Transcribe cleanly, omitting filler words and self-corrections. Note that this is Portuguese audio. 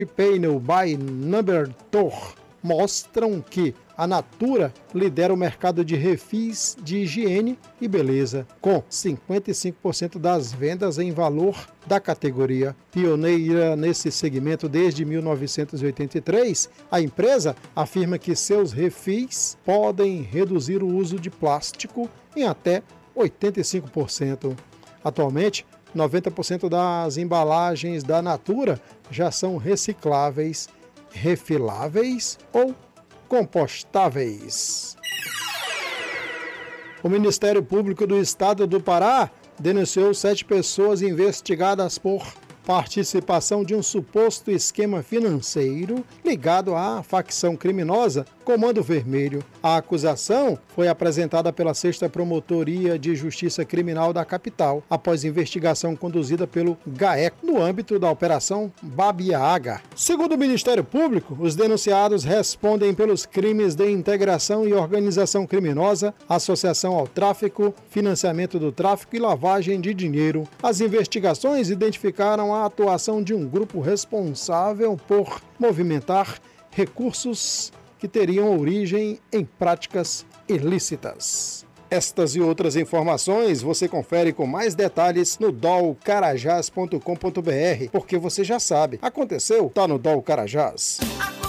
Panel by Number Tour mostram que a Natura lidera o mercado de refis de higiene e beleza, com 55% das vendas em valor da categoria. Pioneira nesse segmento desde 1983, a empresa afirma que seus refis podem reduzir o uso de plástico em até 85%. Atualmente, 90% das embalagens da Natura já são recicláveis, refiláveis ou compostáveis. O Ministério Público do Estado do Pará denunciou 7 pessoas investigadas por participação de um suposto esquema financeiro ligado à facção criminosa Comando Vermelho. A acusação foi apresentada pela 6ª Promotoria de Justiça Criminal da capital, após investigação conduzida pelo GAECO, no âmbito da Operação Babiaga. Segundo o Ministério Público, os denunciados respondem pelos crimes de integração e organização criminosa, associação ao tráfico, financiamento do tráfico e lavagem de dinheiro. As investigações identificaram a atuação de um grupo responsável por movimentar recursos que teriam origem em práticas ilícitas. Estas e outras informações você confere com mais detalhes no dolcarajás.com.br, porque você já sabe, aconteceu, tá no Dol Carajás.